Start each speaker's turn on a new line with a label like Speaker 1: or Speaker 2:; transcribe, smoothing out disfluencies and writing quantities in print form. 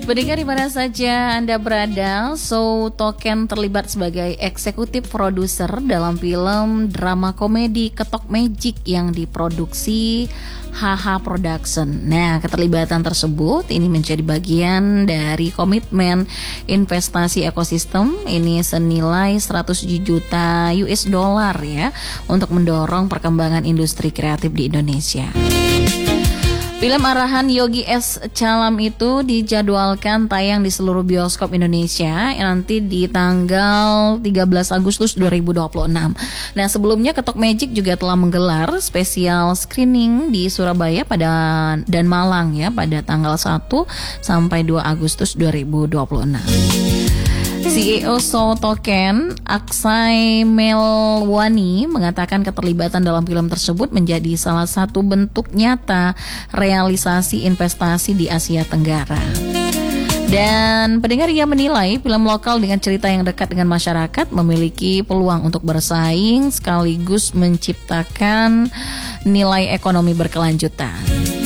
Speaker 1: Pendengar di mana saja Anda berada, So Token terlibat sebagai eksekutif produser dalam film drama komedi Ketok Magic yang diproduksi HH Production. Nah, keterlibatan tersebut ini menjadi bagian dari komitmen investasi ekosistem ini senilai 100 juta US dollar ya untuk mendorong perkembangan industri kreatif di Indonesia. Film arahan Yogi S. Calam itu dijadwalkan tayang di seluruh bioskop Indonesia nanti di tanggal 13 Agustus 2026. Nah, sebelumnya Ketok Magic juga telah menggelar spesial screening di Surabaya dan Malang ya pada tanggal 1 sampai 2 Agustus 2026. CEO So Token, Aksai Melwani, mengatakan keterlibatan dalam film tersebut menjadi salah satu bentuk nyata realisasi investasi di Asia Tenggara. Dan pendengar ia menilai film lokal dengan cerita yang dekat dengan masyarakat memiliki peluang untuk bersaing sekaligus menciptakan nilai ekonomi berkelanjutan.